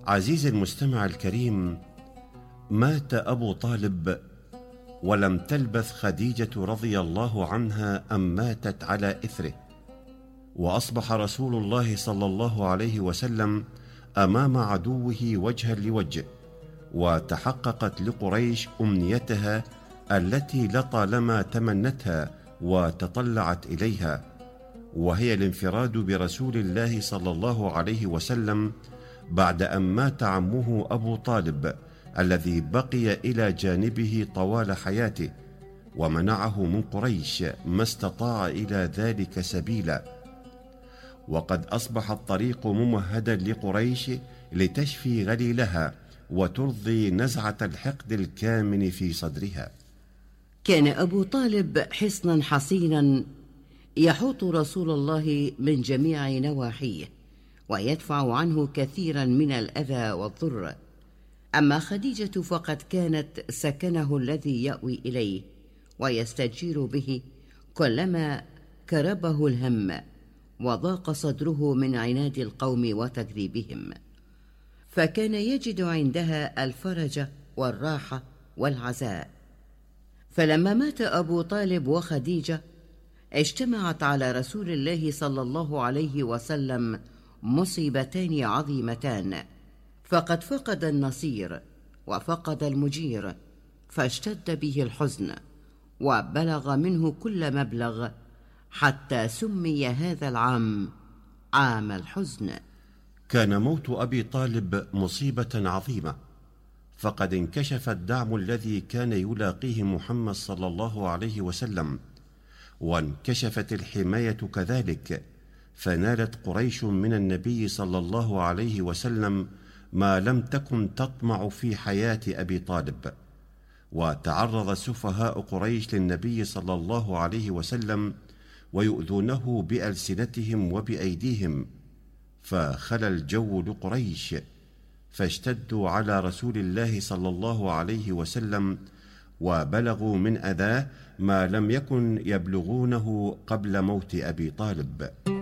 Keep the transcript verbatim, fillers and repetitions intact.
عزيزي المستمع الكريم، مات أبو طالب ولم تلبث خديجة رضي الله عنها أن ماتت على إثره، وأصبح رسول الله صلى الله عليه وسلم أمام عدوه وجها لوجه، وتحققت لقريش أمنيتها التي لطالما تمنتها وتطلعت إليها، وهي الانفراد برسول الله صلى الله عليه وسلم بعد أن مات عمه أبو طالب الذي بقي إلى جانبه طوال حياته، ومنعه من قريش ما استطاع إلى ذلك سبيلا. وقد أصبح الطريق ممهدا لقريش لتشفي غليلها وترضي نزعة الحقد الكامن في صدرها. كان أبو طالب حصنا حصينا يحوط رسول الله من جميع نواحيه، ويدفع عنه كثيرا من الأذى والضر. أما خديجة فقد كانت سكنه الذي يأوي إليه ويستجير به كلما كربه الهم وضاق صدره من عناد القوم وتكذيبهم، فكان يجد عندها الفرج والراحة والعزاء. فلما مات أبو طالب وخديجة اجتمعت على رسول الله صلى الله عليه وسلم مصيبتان عظيمتان، فقد فقد النصير وفقد المجير، فاشتد به الحزن وبلغ منه كل مبلغ، حتى سمي هذا العام عام الحزن. كان موت أبي طالب مصيبة عظيمة، فقد انكشف الدعم الذي كان يلاقيه محمد صلى الله عليه وسلم، وانكشفت الحماية كذلك، فنالت قريش من النبي صلى الله عليه وسلم ما لم تكن تطمع في حياة أبي طالب. وتعرض سفهاء قريش للنبي صلى الله عليه وسلم ويؤذونه بألسنتهم وبأيديهم، فخلى الجو لقريش، فاشتدوا على رسول الله صلى الله عليه وسلم وبلغوا من أذاه ما لم يكن يبلغونه قبل موت أبي طالب.